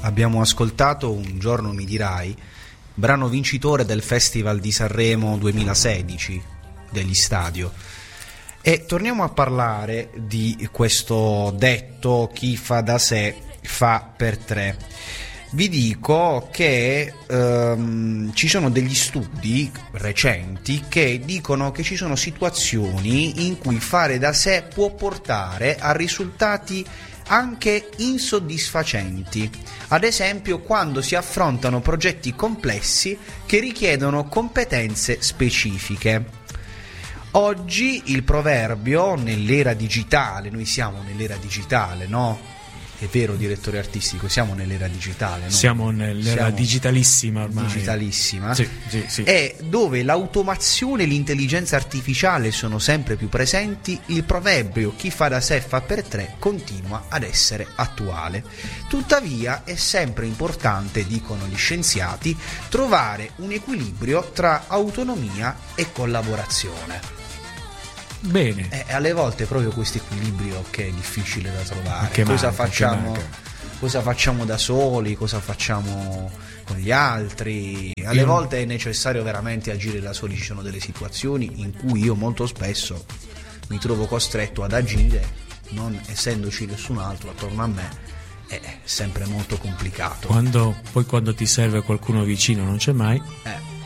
abbiamo ascoltato Un giorno mi dirai, brano vincitore del Festival di Sanremo 2016 degli Stadio. E torniamo a parlare di questo detto: chi fa da sé fa per tre. Vi dico che ci sono degli studi recenti che dicono che ci sono situazioni in cui fare da sé può portare a risultati anche insoddisfacenti, ad esempio quando si affrontano progetti complessi che richiedono competenze specifiche. Oggi il proverbio nell'era digitale, noi siamo nell'era digitale, no? È vero, direttore artistico, siamo nell'era digitale, no? Siamo nell'era digitalissima ormai. Digitalissima. Sì. E dove l'automazione e l'intelligenza artificiale sono sempre più presenti, il proverbio chi fa da sé fa per tre continua ad essere attuale. Tuttavia è sempre importante, dicono gli scienziati, trovare un equilibrio tra autonomia e collaborazione. Bene. Alle volte è proprio questo equilibrio che è difficile da trovare. Cosa facciamo da soli, cosa facciamo con gli altri. Alle volte è necessario veramente agire da soli. Ci sono delle situazioni in cui io molto spesso mi trovo costretto ad agire, non essendoci nessun altro attorno a me. È sempre molto complicato. Quando ti serve qualcuno vicino non c'è mai.